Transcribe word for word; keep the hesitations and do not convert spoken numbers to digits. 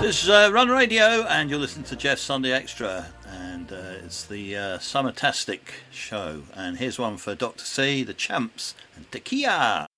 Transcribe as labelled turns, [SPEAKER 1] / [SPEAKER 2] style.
[SPEAKER 1] This is uh, Run Radio, and you're listening to Jeff's Sunday Extra, and uh, it's the uh, Summertastic show. And here's one for Doctor C, the Champs, and Tequila.